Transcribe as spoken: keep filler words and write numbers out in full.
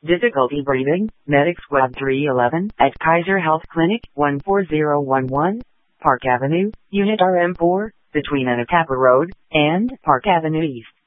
Difficulty breathing, Medic Squad three eleven, at Kaiser Health Clinic, one four zero one one, Park Avenue, Unit R M four, between Anacapa Road and Park Avenue East.